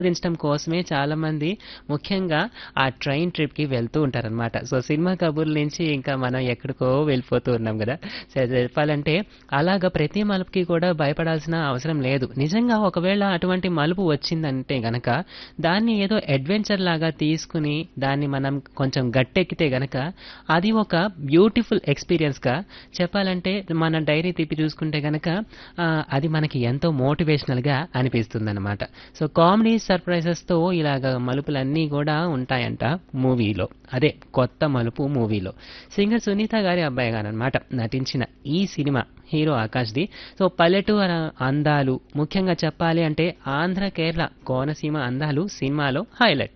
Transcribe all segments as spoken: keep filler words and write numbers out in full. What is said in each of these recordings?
ఆస్వాదించడం కోసమే చాలామంది ముఖ్యంగా ఆ ట్రైన్ ట్రిప్‌కి వెళ్తూ ఉంటారనమాట. సో, సినిమా కబుర్ల నుంచి ఇంకా మనం ఎక్కడికో వెళ్ళిపోతూ ఉన్నాం గదా! సో, చెప్పాలంటే అలాగా ప్రతి మలుపుకి కూడా భయపడాల్సిన అవసరం లేదు. నిజంగా ఒకవేళ అటువంటి మలుపు వచ్చిందంటే గనక దాన్ని ఏదో అడ్వెంచర్ లాగా తీసుకుని దాన్ని మనం కొంచెం గట్టెక్కితే గనక అది ఒక బ్యూటిఫుల్ ఎక్స్‌పీరియన్స్‌గా చెప్పాలంటే మన డైరీ తిప్పి చూసుకుంటే గనక ఆహ్, అది మనకి ఎంతో మోటివేషనల్‌గా అనిపిస్తుందనమాట. సో, కామెడీ సర్ప్రైజెస్‌తో ఇలాగ మలుపులన్నీ గూడా ఉంటాయంట మూవీలో. అదే 'కొత్త మలుపు' మూవీలో. సింగర్ సునీత గారి అబ్బాయి గారనమాట నటించిన ఈ సినిమా హీరో ఆకాష్‌ది. సో, పల్లెటూరు అందాలు ముఖ్యంగా చెప్పాలి అంటే ఆంధ్ర, కేరళ కోనసీమ అందాలు సినిమాలో హైలైట్.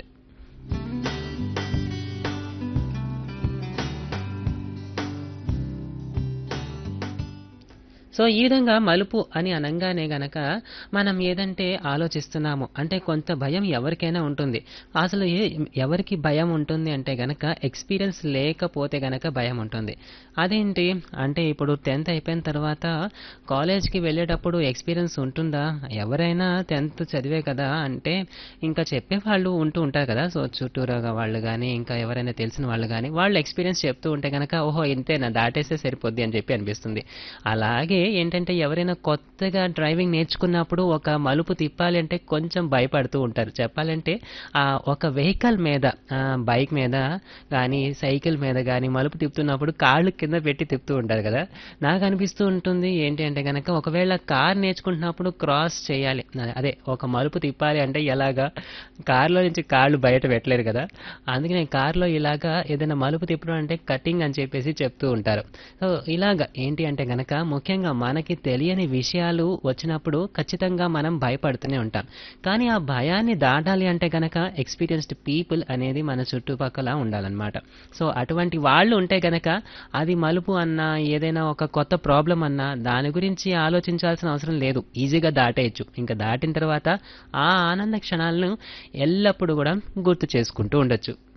సో, ఈ విధంగా మలుపు అని అనంగానే గనక మనం ఏదంటే ఆలోచిస్తున్నామో అంటే కొంత భయం ఎవరికైనా ఉంటుంది. అసలు ఏ ఎవరికి భయం ఉంటుంది అంటే గనక ఎక్స్‌పీరియన్స్ లేకపోతే గనక భయం ఉంటుంది. అదేంటి అంటే ఇప్పుడు టెన్త్ అయిపోయిన తర్వాత కాలేజ్‌కి వెళ్ళేటప్పుడు ఎక్స్‌పీరియన్స్ ఉంటుందా? ఎవరైనా టెన్త్ చదివే కదా! అంటే ఇంకా చెప్పేవాళ్ళు ఉంటూ ఉంటారు కదా! సో, చుట్టూరా వాళ్ళు గానీ, ఇంకా ఎవరైనా తెలిసిన వాళ్ళు గానీ, వాళ్ళు ఎక్స్‌పీరియన్స్ చెప్తూ ఉంటే గనక ఓహో! ఇంతేనా దాటేస్తే సరిపోద్ది అని చెప్పి అనిపిస్తుంది. అలాగే ఏంటంటే ఎవరైనా కొత్తగా డ్రైవింగ్ నేర్చుకున్నప్పుడు ఒక మలుపు తిప్పాలి అంటే కొంచెం భయపడుతూ ఉంటారు. చెప్పాలంటే ఆహ్, ఒక వెహికల్ మీద ఆహ్, బైక్ మీద గానీ, సైకిల్ మీద గానీ మలుపు తిప్పుతున్నప్పుడు కాళ్ళు కింద పెట్టి తిప్పుతూ ఉంటారు కదా! నాకు అనిపిస్తూ ఉంటుంది ఏంటి అంటే గనక ఒకవేళ కార్ నేర్చుకుంటున్నప్పుడు క్రాస్ చేయాలి. అదే ఒక మలుపు తిప్పాలి అంటే ఎలాగా? కార్‌లో నుంచి కాళ్ళు బయట పెట్టలేరు కదా! అందుకనే కార్‌లో ఇలాగా ఏదైనా మలుపు తిప్పడం అంటే కటింగ్ అని చెప్పేసి చెప్తూ ఉంటారు. సో, ఇలాగ ఏంటి అంటే గనక ముఖ్యంగా మనకి తెలియని విషయాలు వచ్చినప్పుడు ఖచ్చితంగా మనం భయపడుతూనే ఉంటాం. కానీ ఆ భయాన్ని దాటాలి అంటే గనక ఎక్స్‌పీరియన్స్‌డ్ పీపుల్ అనేది మన చుట్టుపక్కల ఉండాలనమాట. సో, అటువంటి వాళ్ళు ఉంటే గనక అది మలుపు అన్నా, ఏదైనా ఒక కొత్త ప్రాబ్లమ్ అన్నా దాని గురించి ఆలోచించాల్సిన అవసరం లేదు. ఈజీగా దాటేయొచ్చు. ఇంకా దాటిన తర్వాత ఆ ఆనంద క్షణాలను ఎల్లప్పుడూ గూడా గుర్తు చేసుకుంటూ ఉండొచ్చు.